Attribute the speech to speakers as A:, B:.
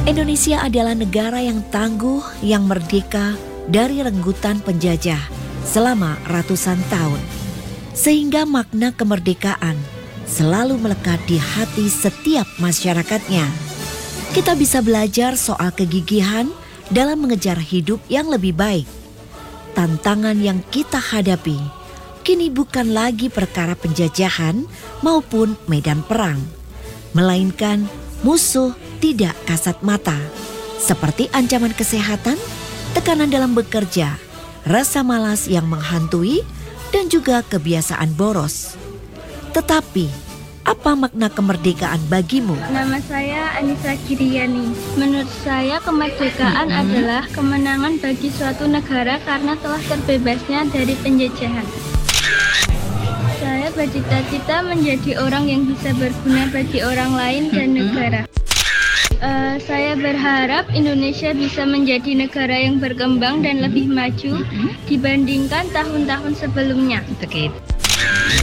A: Indonesia adalah negara yang tangguh, yang merdeka dari renggutan penjajah selama ratusan tahun. Sehingga makna kemerdekaan selalu melekat di hati setiap masyarakatnya. Kita bisa belajar soal kegigihan dalam mengejar hidup yang lebih baik. Tantangan yang kita hadapi kini bukan lagi perkara penjajahan maupun medan perang, melainkan musuh tidak kasat mata, seperti ancaman kesehatan, tekanan dalam bekerja, rasa malas yang menghantui, dan juga kebiasaan boros. Tetapi, apa makna kemerdekaan bagimu?
B: Nama saya Anissa Giriani. Menurut saya kemerdekaan adalah kemenangan bagi suatu negara karena telah terbebasnya dari penjajahan. Saya bercita-cita menjadi orang yang bisa berguna bagi orang lain dan negara. Saya berharap Indonesia bisa menjadi negara yang berkembang dan lebih maju dibandingkan tahun-tahun sebelumnya.
A: Oke.